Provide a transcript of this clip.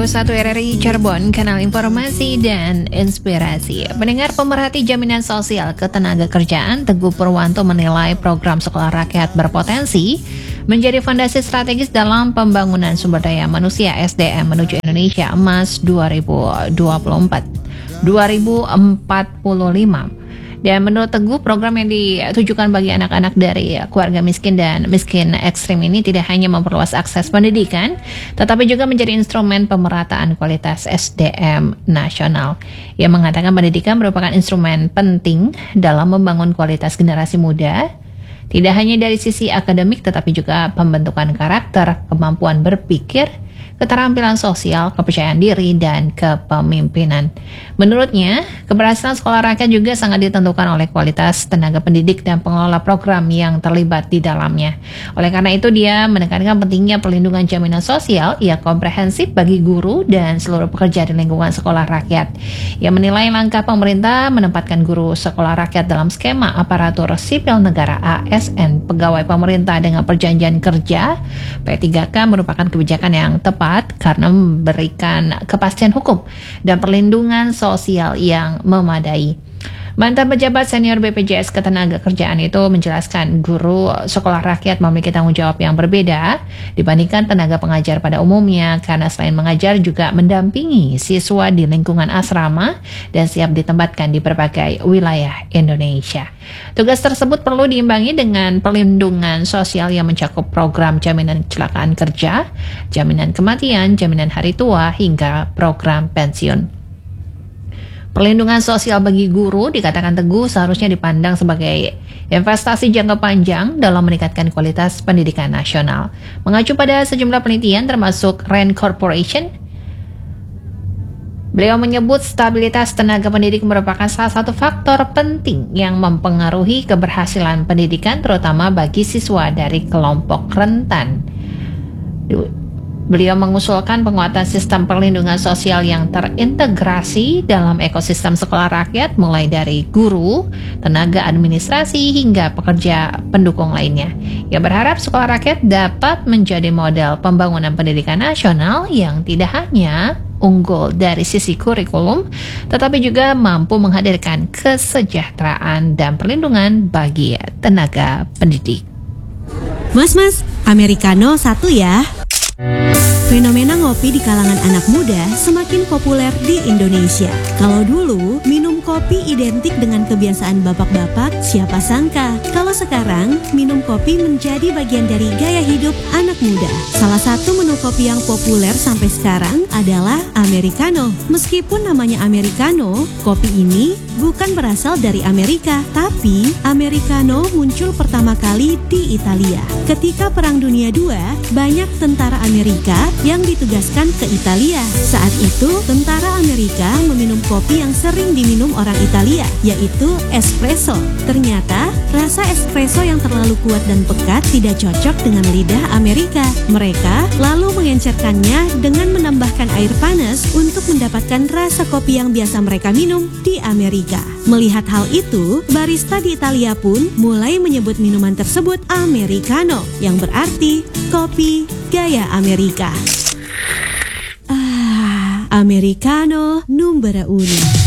101 RRI Cirebon, kanal informasi dan inspirasi. Pendengar pemerhati jaminan sosial ketenagakerjaan, Teguh Purwanto menilai program sekolah rakyat berpotensi menjadi fondasi strategis dalam pembangunan sumber daya manusia SDM menuju Indonesia Emas 2045. Dan menurut Teguh, program yang ditujukan bagi anak-anak dari keluarga miskin dan miskin ekstrim ini tidak hanya memperluas akses pendidikan, tetapi juga menjadi instrumen pemerataan kualitas SDM nasional. Ia mengatakan pendidikan merupakan instrumen penting dalam membangun kualitas generasi muda, tidak hanya dari sisi akademik tetapi juga pembentukan karakter, kemampuan berpikir, keterampilan sosial, kepercayaan diri, dan kepemimpinan. Menurutnya, keberhasilan sekolah rakyat juga sangat ditentukan oleh kualitas tenaga pendidik dan pengelola program yang terlibat di dalamnya. Oleh karena itu, dia menekankan pentingnya perlindungan jaminan sosial yang komprehensif bagi guru dan seluruh pekerja di lingkungan sekolah rakyat. Ia menilai langkah pemerintah menempatkan guru sekolah rakyat dalam skema aparatur sipil negara ASN pegawai pemerintah dengan perjanjian kerja P3K merupakan kebijakan yang tepat karena memberikan kepastian hukum dan perlindungan sosial yang memadai. Mantan pejabat senior BPJS Ketenagakerjaan itu menjelaskan guru sekolah rakyat memiliki tanggung jawab yang berbeda dibandingkan tenaga pengajar pada umumnya karena selain mengajar juga mendampingi siswa di lingkungan asrama dan siap ditempatkan di berbagai wilayah Indonesia. Tugas tersebut perlu diimbangi dengan perlindungan sosial yang mencakup program jaminan kecelakaan kerja, jaminan kematian, jaminan hari tua, hingga program pensiun. Perlindungan sosial bagi guru dikatakan Teguh seharusnya dipandang sebagai investasi jangka panjang dalam meningkatkan kualitas pendidikan nasional. Mengacu pada sejumlah penelitian termasuk Rand Corporation, beliau menyebut stabilitas tenaga pendidik merupakan salah satu faktor penting yang mempengaruhi keberhasilan pendidikan terutama bagi siswa dari kelompok rentan. Beliau mengusulkan penguatan sistem perlindungan sosial yang terintegrasi dalam ekosistem sekolah rakyat mulai dari guru, tenaga administrasi, hingga pekerja pendukung lainnya. Ia berharap sekolah rakyat dapat menjadi model pembangunan pendidikan nasional yang tidak hanya unggul dari sisi kurikulum, tetapi juga mampu menghadirkan kesejahteraan dan perlindungan bagi tenaga pendidik. Mas, Americano satu ya. Fenomena ngopi di kalangan anak muda semakin populer di Indonesia. Kalau dulu minum kopi identik dengan kebiasaan bapak-bapak, siapa sangka kalau sekarang minum kopi menjadi bagian dari gaya hidup anak muda. Salah satu menu kopi yang populer sampai sekarang adalah Americano. Meskipun namanya Americano, kopi ini bukan berasal dari Amerika, tapi Americano muncul pertama kali di Italia. Ketika Perang Dunia II, banyak tentara Amerika yang ditugaskan ke Italia. Saat itu, tentara Amerika meminum kopi yang sering diminum orang Italia, yaitu espresso. Ternyata, rasa espresso yang terlalu kuat dan pekat tidak cocok dengan lidah Amerika. Mereka lalu mengencerkannya dengan menambahkan air panas untuk mendapatkan rasa kopi yang biasa mereka minum di Amerika. Melihat hal itu, barista di Italia pun mulai menyebut minuman tersebut Americano, yang berarti kopi gaya Amerika. Americano numero uno.